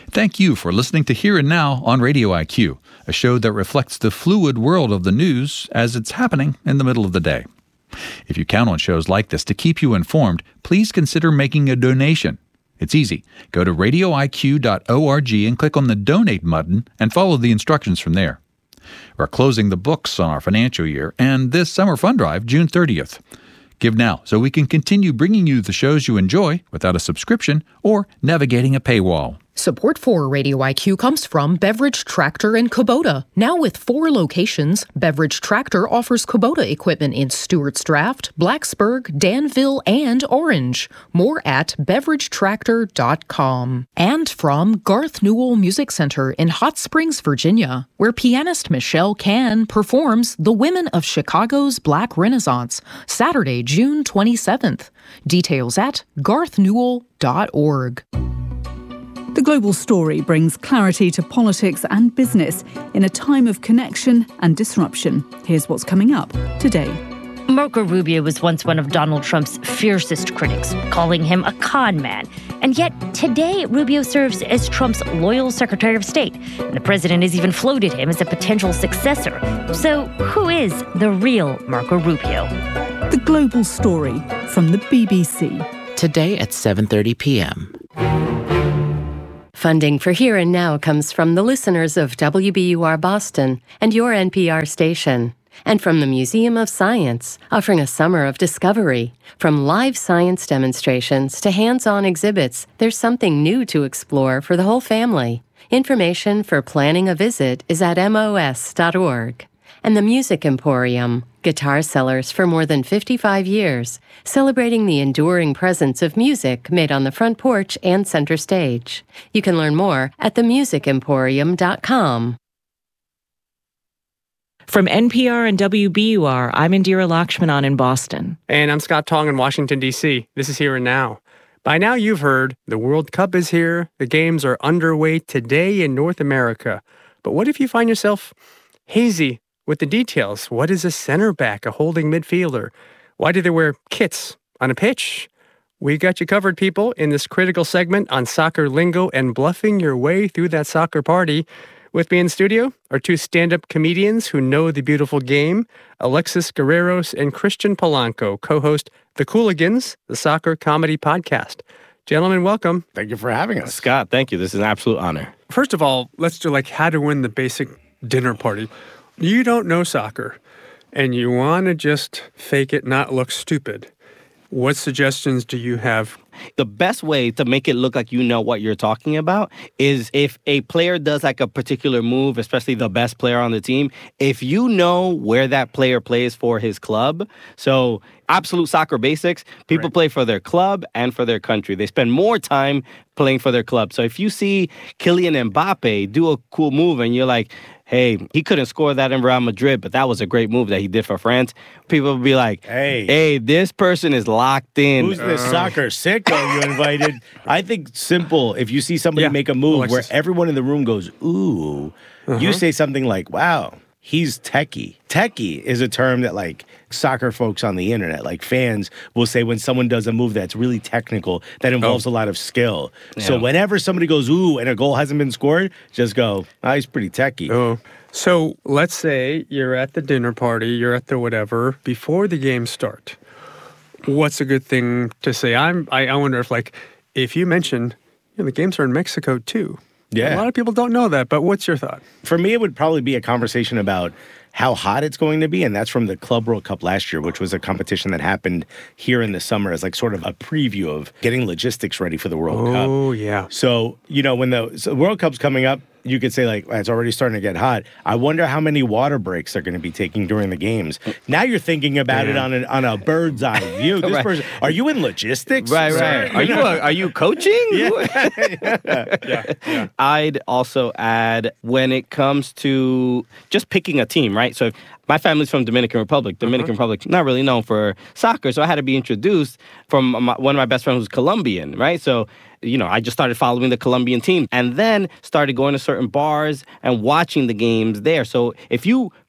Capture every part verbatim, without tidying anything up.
Thank you for listening to Here and Now on Radio I Q, a show that reflects the fluid world of the news as it's happening in the middle of the day. If you count on shows like this to keep you informed, please consider making a donation. It's easy. Go to radio I Q dot org and click on the Donate button and follow the instructions from there. We're closing the books on our financial year and this summer fund drive June thirtieth. Give now so we can continue bringing you the shows you enjoy without a subscription or navigating a paywall. Support for Radio I Q comes from Beverage Tractor in Kubota. Now with four locations, Beverage Tractor offers Kubota equipment in Stewart's Draft, Blacksburg, Danville, and Orange. More at beverage tractor dot com. And from Garth Newell Music Center in Hot Springs, Virginia, where pianist Michelle Can performs The Women of Chicago's Black Renaissance, Saturday, June twenty-seventh. Details at garth newell dot org. The Global Story brings clarity to politics and business in a time of connection and disruption. Here's what's coming up today. Marco Rubio was once one of Donald Trump's fiercest critics, calling him a con man. And yet, today, Rubio serves as Trump's loyal Secretary of State. And the president has even floated him as a potential successor. So, who is the real Marco Rubio? The Global Story from the B B C. Today at seven thirty p.m. Funding for Here and Now comes from the listeners of W B U R Boston and your N P R station, and from the Museum of Science, offering a summer of discovery. From live science demonstrations to hands-on exhibits, there's something new to explore for the whole family. Information for planning a visit is at M O S dot org. And the Music Emporium, guitar sellers for more than fifty-five years, celebrating the enduring presence of music made on the front porch and center stage. You can learn more at the music emporium dot com. From N P R and W B U R, I'm Indira Lakshmanan in Boston. And I'm Scott Tong in Washington, D C. This is Here and Now. By now you've heard the World Cup is here. The games are underway today in North America. But what if you find yourself hazy with the details? What is a center back, a holding midfielder? Why do they wear kits on a pitch? We got you covered, people, in this critical segment on soccer lingo and bluffing your way through that soccer party. With me in studio are two stand-up comedians who know the beautiful game, Alexis Guerreros and Christian Polanco, co-host The Cooligans, the soccer comedy podcast. Gentlemen, welcome. Thank you for having us. Scott, thank you. This is an absolute honor. First of all, let's do like how to win the basic dinner party. You don't know soccer, and you want to just fake it, not look stupid. What suggestions do you have? The best way to make it look like you know what you're talking about is if a player does like a particular move, especially the best player on the team, if you know where that player plays for his club. So absolute soccer basics, people right. play for their club and for their country. They spend more time playing for their club. So if you see Kylian Mbappe do a cool move and you're like, hey, he couldn't score that in Real Madrid, but that was a great move that he did for France. People will be like, hey, hey, this person is locked in. Who's this uh, soccer sicko you invited? I think simple. If you see somebody yeah. make a move Alexis. where everyone in the room goes, ooh, uh-huh. you say something like, wow, he's techie. Techie is a term that like soccer folks on the internet, like fans, will say when someone does a move that's really technical, that involves oh. a lot of skill. Yeah. So whenever somebody goes, ooh, and a goal hasn't been scored, just go, oh, he's pretty techie. Oh. So let's say you're at the dinner party, you're at the whatever, before the games start. What's a good thing to say? I'm, I, I wonder if, like, if you mentioned, you know, the games are in Mexico, too. Yeah. A lot of people don't know that, but what's your thought? For me, it would probably be a conversation about how hot it's going to be, and that's from the Club World Cup last year, which was a competition that happened here in the summer as like sort of a preview of getting logistics ready for the World oh, Cup. Oh, yeah. So, you know, when the, so the World Cup's coming up, you could say, like, it's already starting to get hot. I wonder how many water breaks they're going to be taking during the games. Now you're thinking about yeah. it on, an, on a bird's eye view. This right. person, are you in logistics? Right, right. Are you a, are you coaching? Yeah. yeah. yeah. yeah. I'd also add, when it comes to just picking a team, right? So if my family's from Dominican Republic. Dominican uh-huh. Republic, not really known for soccer, so I had to be introduced from my, one of my best friends who's Colombian, right? So, you know, I just started following the Colombian team and then started going to certain bars and watching the games there. So if you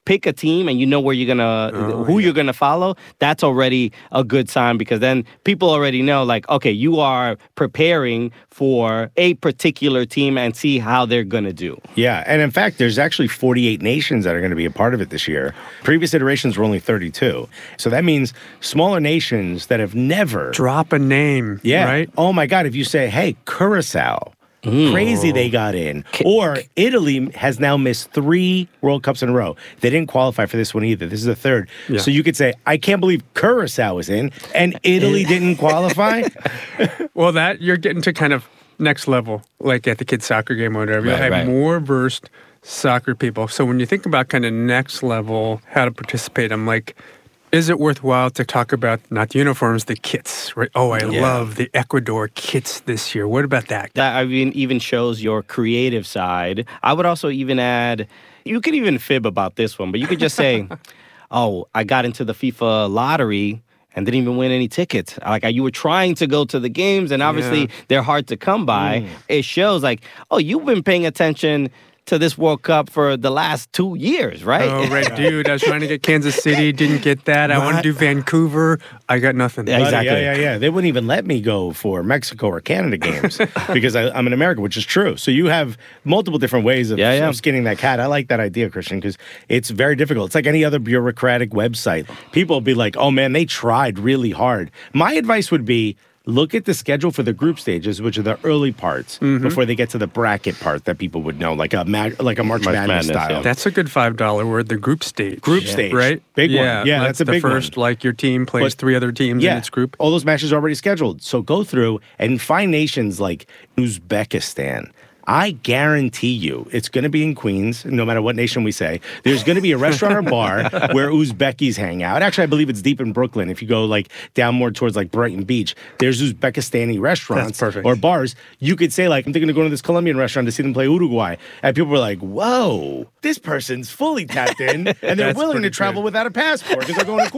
pick a team and you know where you're gonna, oh, who yeah. you're gonna follow, that's already a good sign because then people already know, like, okay, you are preparing for a particular team and see how they're gonna do. Yeah, and in fact, there's actually forty-eight nations that are going to be a part of it this year. Previous iterations were only thirty-two. So that means smaller nations that have never... Drop a name, yeah. right? Oh my God, if you say, hey, Curacao... Mm. Crazy they got in. Or Italy has now missed three World Cups in a row. They didn't qualify for this one either. This is the third. Yeah. So you could say, I can't believe Curacao is in and Italy didn't qualify. Well, that you're getting to kind of next level, like at the kids' soccer game or whatever. You'll right, have right. more versed soccer people. So when you think about kind of next level, how to participate, I'm like, is it worthwhile to talk about not the uniforms, the kits, right? Oh, I yeah. love the Ecuador kits this year. What about that? That I mean, even shows your creative side. I would also even add, you could even fib about this one, but you could just say, oh, I got into the FIFA lottery and didn't even win any tickets. Like, you were trying to go to the games, and obviously yeah. they're hard to come by. Mm. It shows like, oh, you've been paying attention to this World Cup for the last two years, right? Oh, right, dude. I was trying to get Kansas City, didn't get that. I want to do Vancouver. I got nothing. Yeah, exactly. Yeah, yeah, yeah. They wouldn't even let me go for Mexico or Canada games because I, I'm in America, which is true. So you have multiple different ways of, yeah, yeah. of skinning that cat. I like that idea, Christian, because it's very difficult. It's like any other bureaucratic website. People will be like, oh, man, they tried really hard. My advice would be, look at the schedule for the group stages, which are the early parts, mm-hmm. before they get to the bracket part that people would know, like a mag- like a March, March Madness, Madness style. Yeah. That's a good five dollar word, the group stage. Group yeah. stage. Right? Big yeah, one. Yeah, like that's a the big first, one. like your team plays but, three other teams yeah, in its group. All those matches are already scheduled. So go through and find nations like Uzbekistan. I guarantee you it's going to be in Queens, no matter what nation we say. There's going to be a restaurant or bar where Uzbekis hang out. Actually, I believe it's deep in Brooklyn. If you go like down more towards like Brighton Beach, there's Uzbekistani restaurants or bars. You could say like, I'm thinking of going to this Colombian restaurant to see them play Uruguay. And people were like, whoa, this person's fully tapped in and they're willing to travel good. without a passport because they're going to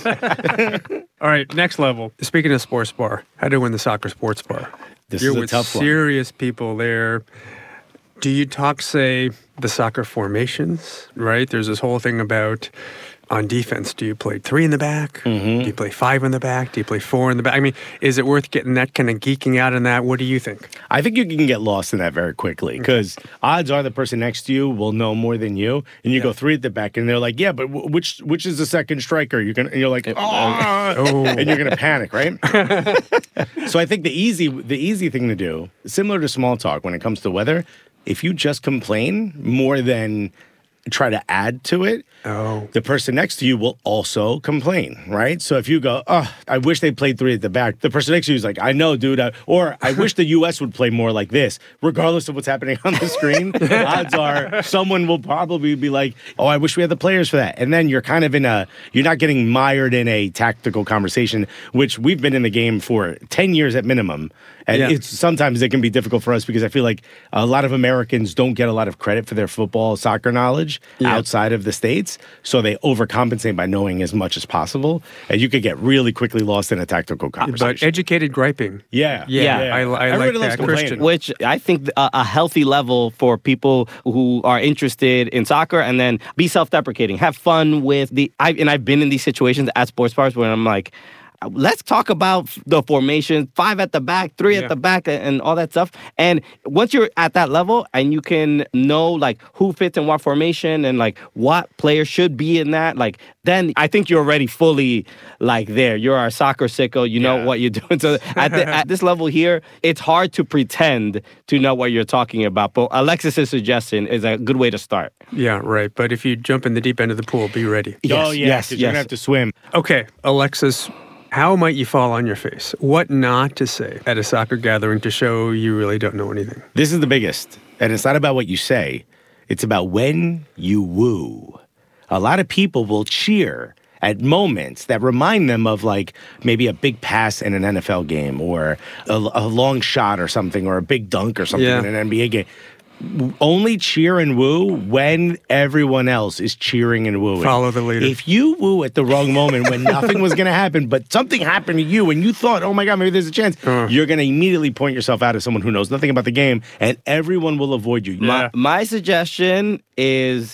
Queens. All right, next level. Speaking of sports bar, how to win the soccer sports bar. This You're is a with tough one. serious people there. Do you talk, say, the soccer formations, right? There's this whole thing about on defense. Do you play three in the back? Mm-hmm. Do you play five in the back? Do you play four in the back? I mean, is it worth getting that kind of geeking out in that? What do you think? I think you can get lost in that very quickly because odds are the person next to you will know more than you. And you yeah. go three at the back and they're like, yeah, but w- which which is the second striker? You're gonna, and you're like, oh, oh. and you're going to panic, right? So I think the easy the easy thing to do, similar to small talk when it comes to weather, if you just complain more than try to add to it, oh. the person next to you will also complain, right? So if you go, oh, I wish they played three at the back, the person next to you is like, I know, dude, I, or I wish the U S would play more like this, regardless of what's happening on the screen. Odds are someone will probably be like, oh, I wish we had the players for that. And then you're kind of in a, you're not getting mired in a tactical conversation, which we've been in the game for ten years at minimum. And yeah. it's sometimes it can be difficult for us because I feel like a lot of Americans don't get a lot of credit for their football, soccer knowledge yeah. outside of the States. So they overcompensate by knowing as much as possible. And you could get really quickly lost in a tactical conversation. But educated griping. Yeah. Yeah. yeah. yeah. I, I like that, Christian. Which I think a, a healthy level for people who are interested in soccer, and then be self-deprecating. Have fun with the... I, and I've been in these situations at sports bars where I'm like, let's talk about the formation, five at the back, three yeah. at the back, and all that stuff. And once you're at that level and you can know like who fits in what formation and like what player should be in that, like then I think you're already fully like there. You're our soccer sicko. You know yeah. what you're doing. So at, the, at this level here, it's hard to pretend to know what you're talking about. But Alexis's suggestion is a good way to start. Yeah, right. But if you jump in the deep end of the pool, be ready. Yes, oh, yeah, yes, yes. You're going to have to swim. Okay, Alexis, how might you fall on your face? What not to say at a soccer gathering to show you really don't know anything? This is the biggest. And it's not about what you say. It's about when you woo. A lot of people will cheer at moments that remind them of like maybe a big pass in an N F L game or a, a long shot or something or a big dunk or something yeah. in an N B A game. Only cheer and woo when everyone else is cheering and wooing. Follow the leader. If you woo at the wrong moment when nothing was going to happen, but something happened to you and you thought, oh my God, maybe there's a chance, uh. you're going to immediately point yourself out as someone who knows nothing about the game and everyone will avoid you. My, my suggestion is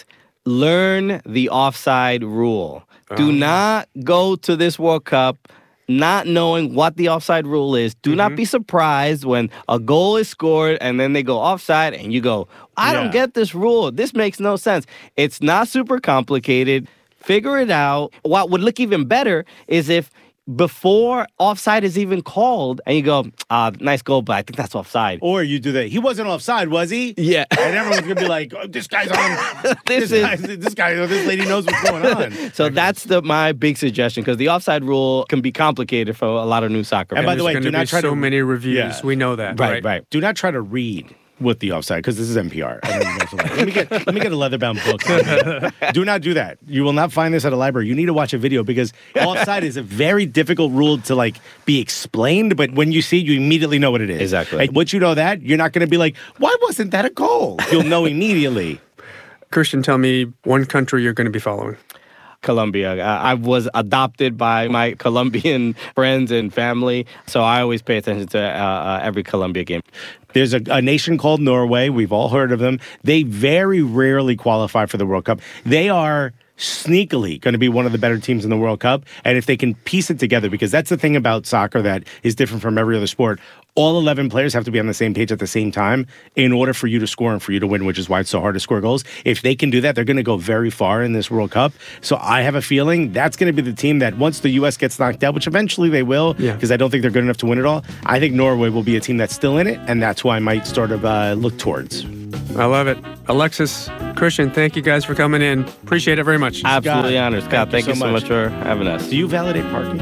learn the offside rule. Oh. Do not go to this World Cup not knowing what the offside rule is. Do mm-hmm. not be surprised when a goal is scored and then they go offside and you go, I yeah. don't get this rule. This makes no sense. It's not super complicated. Figure it out. What would look even better is if before offside is even called, and you go, ah, nice goal, but I think that's offside. Or you do that. He wasn't offside, was he? Yeah. And everyone's going to be like, oh, this guy's on. this, this, guy, this guy, this lady knows what's going on. So that's the my big suggestion, because the offside rule can be complicated for a lot of new soccer. And by the way, do not try so to... many reviews. Yeah. We know that. Right, right, right. Do not try to read with the offside, because this is N P R. let me get let me get a leather-bound book. Do not do that. You will not find this at a library. You need to watch a video, because offside is a very difficult rule to like be explained, but when you see it, you immediately know what it is. Exactly. And once you know that, you're not going to be like, why wasn't that a goal? You'll know immediately. Christian, tell me one country you're going to be following. Colombia. I was adopted by my Colombian friends and family, so I always pay attention to uh, uh, every Colombia game. There's a, a nation called Norway. We've all heard of them. They very rarely qualify for the World Cup. They are sneakily going to be one of the better teams in the World Cup. And if they can piece it together, because that's the thing about soccer that is different from every other sport, all eleven players have to be on the same page at the same time in order for you to score and for you to win, which is why it's so hard to score goals. If they can do that, they're going to go very far in this World Cup. So I have a feeling that's going to be the team that once the U S gets knocked out, which eventually they will, because yeah. I don't think they're good enough to win it all, I think Norway will be a team that's still in it, and that's who I might sort of uh, look towards. I love it. Alexis, Christian, thank you guys for coming in. Appreciate it very much. Absolutely honored. Scott, thank, thank you so much. much for having us. Do you validate parking?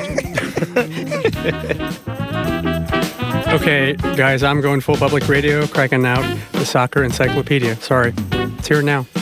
Okay, guys, I'm going full public radio, cracking out the soccer encyclopedia. Sorry. It's here now.